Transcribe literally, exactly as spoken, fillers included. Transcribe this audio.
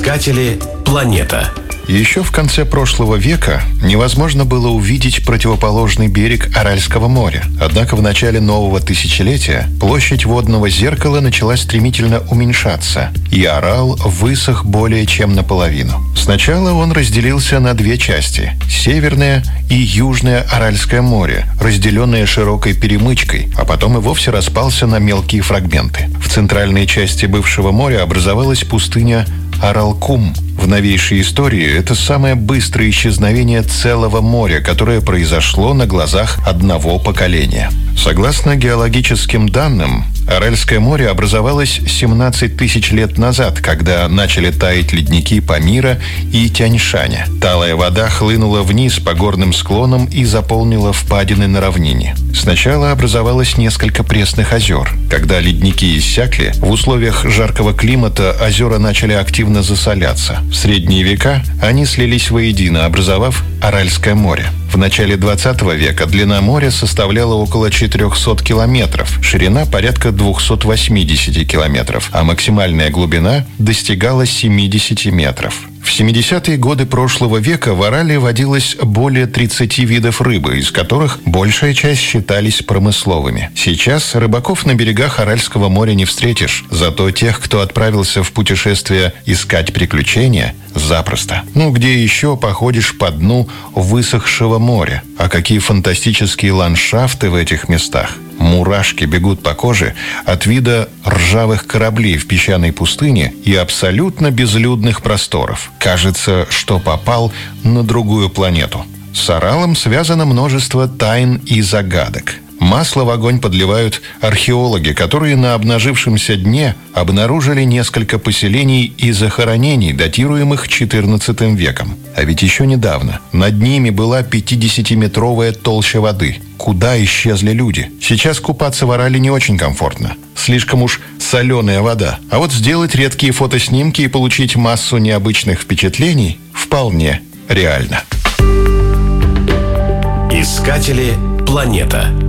Искатели планета. Еще в конце прошлого века невозможно было увидеть противоположный берег Аральского моря. Однако в начале нового тысячелетия площадь водного зеркала начала стремительно уменьшаться, и Арал высох более чем наполовину. Сначала он разделился на две части – Северное и Южное Аральское море, разделенные широкой перемычкой, а потом и вовсе распался на мелкие фрагменты. В центральной части бывшего моря образовалась пустыня Аралкум. В новейшей истории это самое быстрое исчезновение целого моря, которое произошло на глазах одного поколения. Согласно геологическим данным, Аральское море образовалось семнадцать тысяч лет назад, когда начали таять ледники Памира и Тяньшаня. Талая вода хлынула вниз по горным склонам и заполнила впадины на равнине. Сначала образовалось несколько пресных озер. Когда ледники иссякли, в условиях жаркого климата озера начали активно засоляться. В средние века они слились воедино, образовав Аральское море. В начале двадцатого века длина моря составляла около четырехсот километров, ширина порядка двухсот восьмидесяти километров, а максимальная глубина достигала семидесяти метров. В семидесятые годы прошлого века в Арале водилось более тридцати видов рыбы, из которых большая часть считались промысловыми. Сейчас рыбаков на берегах Аральского моря не встретишь, зато тех, кто отправился в путешествие искать приключения, запросто. Ну, где еще походишь по дну высохшего моря? А какие фантастические ландшафты в этих местах! Мурашки бегут по коже от вида ржавых кораблей в песчаной пустыне и абсолютно безлюдных просторов. Кажется, что попал на другую планету. С Аралом связано множество тайн и загадок. Масло в огонь подливают археологи, которые на обнажившемся дне обнаружили несколько поселений и захоронений, датируемых четырнадцатым веком. А ведь еще недавно над ними была пятидесятиметровая толща воды. Куда исчезли люди? Сейчас купаться в Арале не очень комфортно. Слишком уж соленая вода. А вот сделать редкие фотоснимки и получить массу необычных впечатлений вполне реально. Искатели планета.